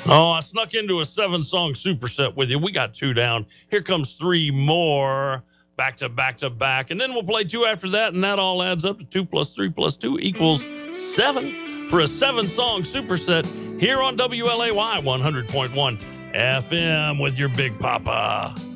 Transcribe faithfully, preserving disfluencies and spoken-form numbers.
Oh, I snuck into a seven-song superset with you. We got two down. Here comes three more, back to back to back. And then we'll play two after that, and that all adds up to two plus three plus two equals seven for a seven-song superset here on W L A Y one hundred point one F M with your Big Papa.